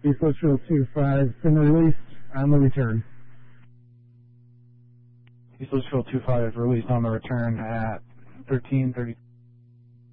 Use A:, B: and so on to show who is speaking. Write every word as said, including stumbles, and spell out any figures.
A: East Litchfield two five, been released on the return.
B: East Litchfield two five released on the return at thirteen thirty.